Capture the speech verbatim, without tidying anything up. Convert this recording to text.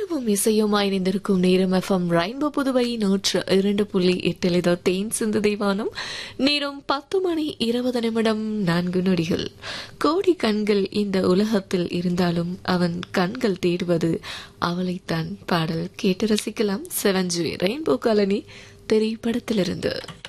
இசையும் இசையுமாய் இணைந்திருக்கும் நேரம் எஃப்எம் ரெயின்போ புதுவை நூற்று இரண்டு புள்ளி எட்டில் இதோ தேன் சிந்து தெய்வானம். நேரம் பத்து மணி இருபது நிமிடம் நான்கு நொடிகள். கோடி கண்கள் இந்த உலகத்தில் இருந்தாலும் அவன் கண்கள் தேடுவது அவளைத்தான். பாடல் கேட்டு ரசிக்கலாம். செவன் ஜி ரெயின்போ காலனி திரைப்படத்திலிருந்து.